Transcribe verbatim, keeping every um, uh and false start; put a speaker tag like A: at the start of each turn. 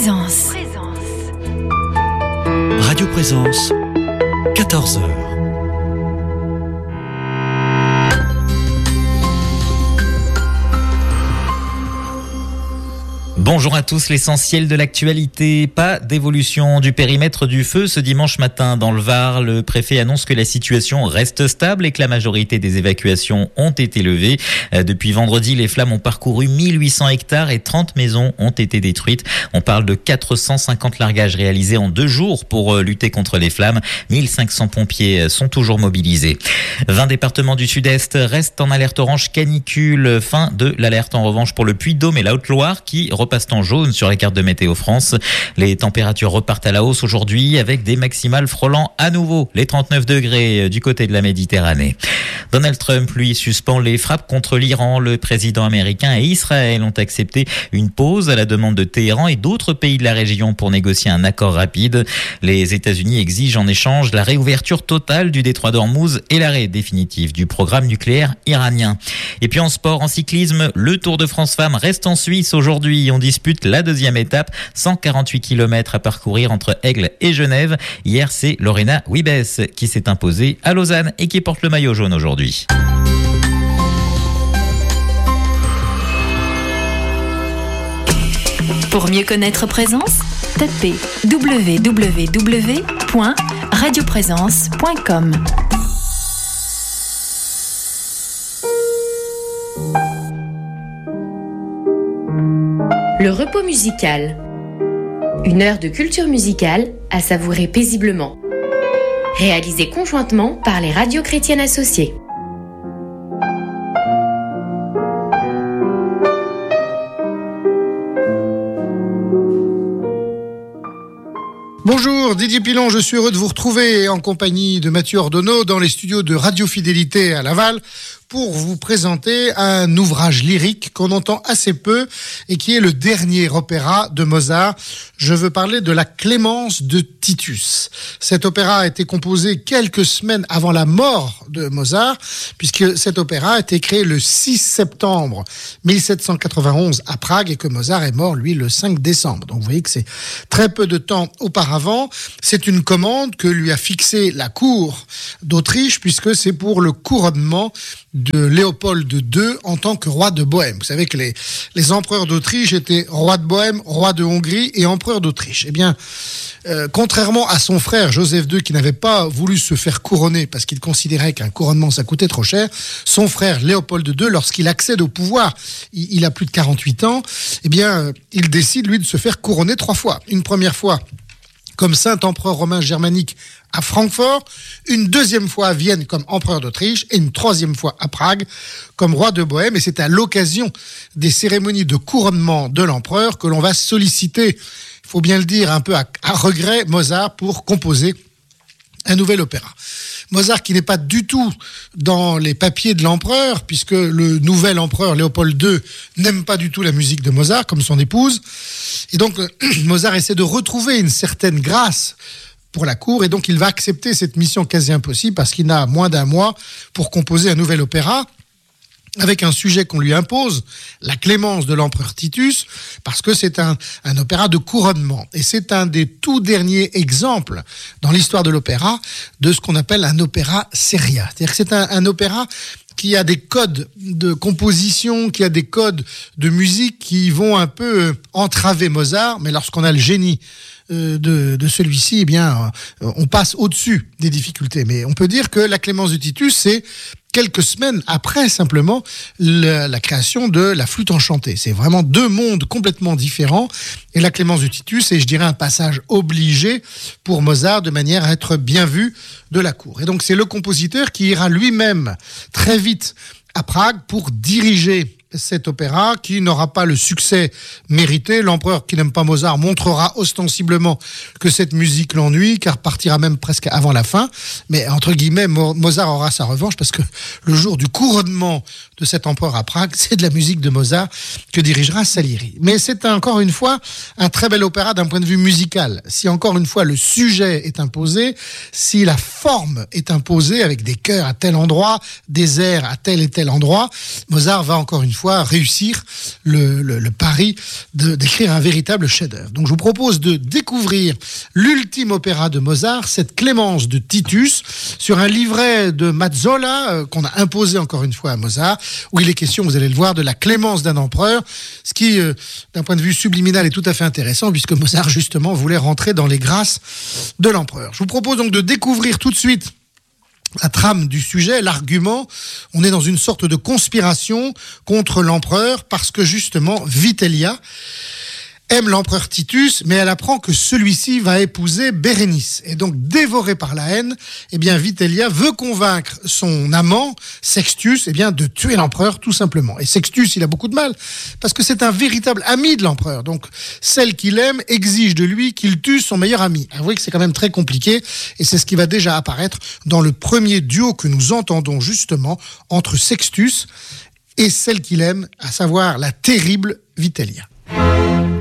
A: Présence.
B: Radio Présence, quatorze heures.
C: Bonjour à tous, l'essentiel de l'actualité. Pas d'évolution du périmètre du feu ce dimanche matin dans le Var. Le préfet annonce que la situation reste stable et que la majorité des évacuations ont été levées. Depuis vendredi, les flammes ont parcouru mille huit cents hectares et trente maisons ont été détruites. On parle de quatre cent cinquante largages réalisés en deux jours pour lutter contre les flammes. mille cinq cents pompiers sont toujours mobilisés. vingt départements du sud-est restent en alerte orange canicule. Fin de l'alerte en revanche pour le Puy-de-Dôme et la Haute-Loire qui repassent en jaune sur les cartes de Météo France. Les températures repartent à la hausse aujourd'hui avec des maximales frôlant à nouveau les trente-neuf degrés du côté de la Méditerranée. Donald Trump, lui, suspend les frappes contre l'Iran. Le président américain et Israël ont accepté une pause à la demande de Téhéran et d'autres pays de la région pour négocier un accord rapide. Les États-Unis exigent en échange la réouverture totale du détroit d'Ormuz et l'arrêt définitif du programme nucléaire iranien. Et puis en sport, en cyclisme, le Tour de France Femmes reste en Suisse aujourd'hui. On dispute la deuxième étape, cent quarante-huit kilomètres à parcourir entre Aigle et Genève. Hier, c'est Lorena Wiebes qui s'est imposée à Lausanne et qui porte le maillot jaune aujourd'hui.
A: Pour mieux connaître Présence, tapez w w w point radio présence point com.
D: Le repos musical. Une heure de culture musicale à savourer paisiblement. Réalisée conjointement par les radios chrétiennes associées.
E: Bonjour, Didier Pilon, je suis heureux de vous retrouver en compagnie de Mathieu Ordonneau dans les studios de Radio Fidélité à Laval pour vous présenter un ouvrage lyrique qu'on entend assez peu et qui est le dernier opéra de Mozart. Je veux parler de la Clémence de Titus. Cet opéra a été composé quelques semaines avant la mort de Mozart, puisque cet opéra a été créé le six septembre mille sept cent quatre-vingt-onze à Prague et que Mozart est mort, lui, le cinq décembre. Donc vous voyez que c'est très peu de temps auparavant. C'est une commande que lui a fixée la cour d'Autriche, puisque c'est pour le couronnement de Léopold deux en tant que roi de Bohême. Vous savez que les, les empereurs d'Autriche étaient roi de Bohême, roi de Hongrie et empereur d'Autriche. Eh bien, euh, contrairement à son frère Joseph deux qui n'avait pas voulu se faire couronner parce qu'il considérait qu'un couronnement ça coûtait trop cher, son frère Léopold deux, lorsqu'il accède au pouvoir, il, il a plus de quarante-huit ans, eh bien, euh, il décide lui de se faire couronner trois fois. Une première fois comme saint empereur romain germanique à Francfort, une deuxième fois à Vienne comme empereur d'Autriche et une troisième fois à Prague comme roi de Bohême. Et c'est à l'occasion des cérémonies de couronnement de l'empereur que l'on va solliciter, il faut bien le dire, un peu à, à regret, Mozart pour composer un nouvel opéra. Mozart qui n'est pas du tout dans les papiers de l'empereur, puisque le nouvel empereur Léopold deux n'aime pas du tout la musique de Mozart, comme son épouse. Et donc, Mozart essaie de retrouver une certaine grâce pour la cour, et donc il va accepter cette mission quasi impossible, parce qu'il n'a moins d'un mois pour composer un nouvel opéra, avec un sujet qu'on lui impose, la clémence de l'empereur Titus, parce que c'est un, un opéra de couronnement. Et c'est un des tout derniers exemples dans l'histoire de l'opéra de ce qu'on appelle un opéra seria. C'est-à-dire que c'est un, un opéra qui a des codes de composition, qui a des codes de musique qui vont un peu entraver Mozart, mais lorsqu'on a le génie de, de celui-ci, eh bien, on passe au-dessus des difficultés. Mais on peut dire que la Clémence de Titus, c'est quelques semaines après simplement la, la création de la flûte enchantée. C'est vraiment deux mondes complètement différents. Et la Clémence de Titus est, je dirais, un passage obligé pour Mozart de manière à être bien vu de la cour. Et donc c'est le compositeur qui ira lui-même très vite à Prague pour diriger cet opéra qui n'aura pas le succès mérité. L'empereur qui n'aime pas Mozart montrera ostensiblement que cette musique l'ennuie, car partira même presque avant la fin. Mais entre guillemets, Mozart aura sa revanche parce que le jour du couronnement de cet empereur à Prague, c'est de la musique de Mozart que dirigera Salieri. Mais c'est encore une fois un très bel opéra d'un point de vue musical. Si encore une fois le sujet est imposé, si la forme est imposée avec des chœurs à tel endroit, des airs à tel et tel endroit, Mozart va encore une fois fois réussir le, le, le pari de, d'écrire un véritable chef-d'œuvre. Donc je vous propose de découvrir l'ultime opéra de Mozart, cette Clémence de Titus, sur un livret de Mazzola euh, qu'on a imposé encore une fois à Mozart, où il est question, vous allez le voir, de la clémence d'un empereur, ce qui, euh, d'un point de vue subliminal, est tout à fait intéressant, puisque Mozart, justement, voulait rentrer dans les grâces de l'empereur. Je vous propose donc de découvrir tout de suite la trame du sujet, l'argument. On est dans une sorte de conspiration contre l'empereur, parce que, justement, Vitellia aime l'empereur Titus, mais elle apprend que celui-ci va épouser Bérénice. Et donc, dévorée par la haine, eh bien, Vitellia veut convaincre son amant, Sextius, eh bien, de tuer l'empereur, tout simplement. Et Sextius, il a beaucoup de mal, parce que c'est un véritable ami de l'empereur. Donc, celle qu'il aime exige de lui qu'il tue son meilleur ami. Avouez que c'est quand même très compliqué, et c'est ce qui va déjà apparaître dans le premier duo que nous entendons, justement, entre Sextius et celle qu'il aime, à savoir la terrible Vitellia.